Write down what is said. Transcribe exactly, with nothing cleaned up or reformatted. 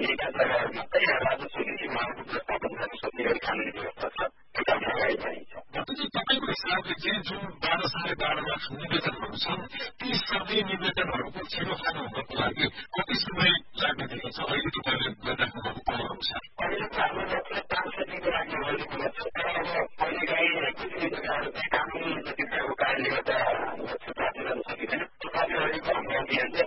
दिएका जग्गाहरू मात्रै राजस्वले उहाँको व्यवस्थापन गर्न सक्ने गरी कानुनी व्यवस्था छ त्यो काम अगाडि बढाइन्छ। तपाईँको हिसाबले चाहिँ जुन बाह्र साढे बाह्र लाख निवेदनहरू छन् ती सबै निवेदनहरूको छिरोफानो हुनको लागि कति समय लाग्ने देखिन्छ अहिले तपाईँले गरिराख्नु भएको काम अनुसार? अहिले त हाम्रो लगभग पाँच छ दिनको लागि गरिदिएको छ तर अब कहिलेकाहीँ कुनै कुनै जग्गाहरू चाहिँ कानुनी जति चाहिँ अब कारणले गर्दा छुट्टा दिन सकिँदैन। तथापि अहिलेको हाम्रो अभियान चाहिँ